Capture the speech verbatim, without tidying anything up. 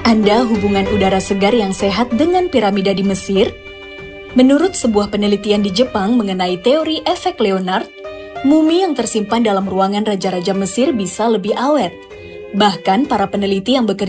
Anda hubungan udara segar yang sehat dengan piramida di Mesir? Menurut sebuah penelitian di Jepang mengenai teori efek Leonard, mumi yang tersimpan dalam ruangan raja-raja Mesir bisa lebih awet. Bahkan para peneliti yang bekerja